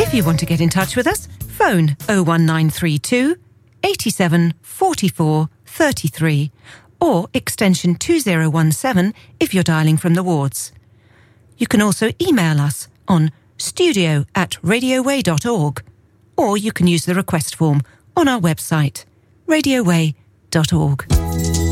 If you want to get in touch with us, phone 01932 87 44 33 or extension 2017 if you're dialling from the wards. You can also email us on studio@radioway.org, or you can use the request form on our website, radioway.org.